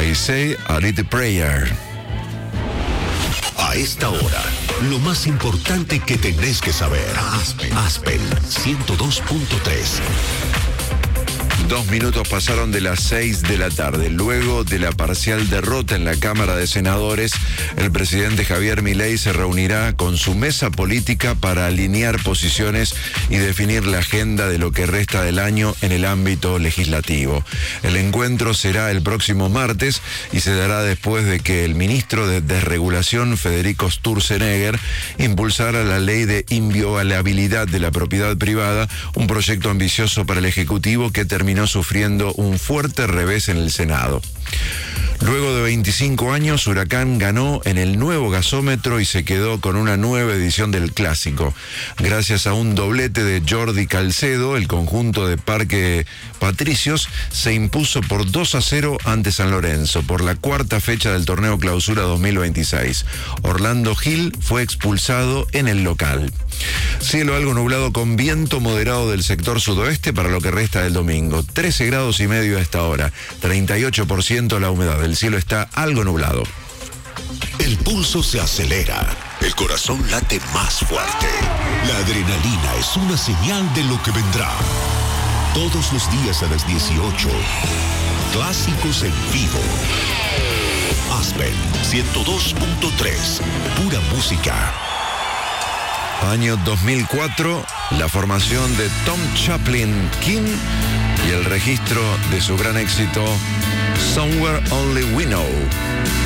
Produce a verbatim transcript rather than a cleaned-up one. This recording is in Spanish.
I Say a Little Prayer. A esta hora, lo más importante que tenés que saber. Aspen, Aspen ciento dos punto tres. Dos minutos pasaron de las seis de la tarde. Luego de la parcial derrota en la Cámara de Senadores, el presidente Javier Milei se reunirá con su mesa política para alinear posiciones y definir la agenda de lo que resta del año en el ámbito legislativo. El encuentro será el próximo martes y se dará después de que el ministro de Desregulación, Federico Sturzenegger, impulsara la ley de inviolabilidad de la propiedad privada, un proyecto ambicioso para el Ejecutivo que terminó sufriendo un fuerte revés en el Senado. Luego de veinticinco años, Huracán ganó en el nuevo gasómetro y se quedó con una nueva edición del Clásico. Gracias a un doblete de Jordi Calcedo, el conjunto de Parque Patricios se impuso por dos a cero ante San Lorenzo por la cuarta fecha del torneo Clausura dos mil veintiséis. Orlando Gil fue expulsado en el local. Cielo algo nublado con viento moderado del sector sudoeste para lo que resta del domingo. trece grados y medio a esta hora, treinta y ocho por ciento la humedad. El cielo está algo nublado. El pulso se acelera, el corazón late más fuerte. La adrenalina es una señal de lo que vendrá. Todos los días a las dieciocho, clásicos en vivo. Aspen ciento dos punto tres, pura música. Año dos mil cuatro, la formación de Tom Chaplin King y el registro de su gran éxito Somewhere Only We Know.